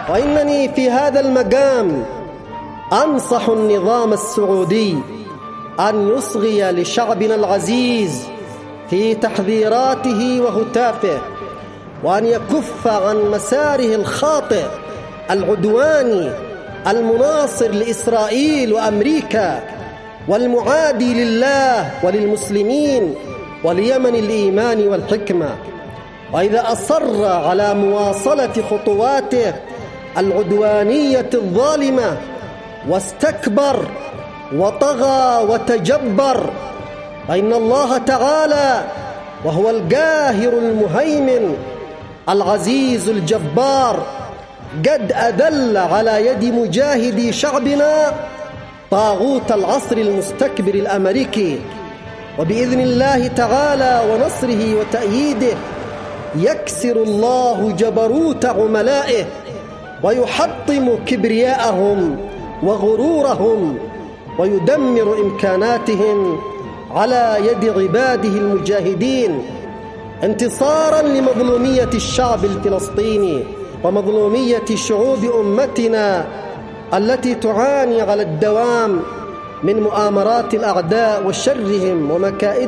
وإنني في هذا المقام أنصح النظام السعودي أن يصغي لشعبنا العزيز في تحذيراته وهتافه، وأن يكف عن مساره الخاطئ العدواني المناصر لإسرائيل وأمريكا والمعادي لله وللمسلمين وليمن الإيمان والحكمة. وإذا أصر على مواصلة خطواته العدوانية الظالمة واستكبر وطغى وتجبر، فإن الله تعالى وهو القاهر المهيمن العزيز الجبار قد أدل على يد مجاهدي شعبنا طاغوت العصر المستكبر الأمريكي، وبإذن الله تعالى ونصره وتأييده يكسر الله جبروت عملائه ويحطم كبرياءهم وغرورهم ويدمر إمكاناتهم على يد عباده المجاهدين، انتصارا لمظلومية الشعب الفلسطيني ومظلومية شعوب أمتنا التي تعاني على الدوام من مؤامرات الأعداء وشرهم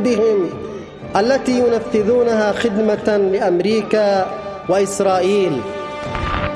ومكائدهم التي ينفذونها خدمة لأمريكا وإسرائيل.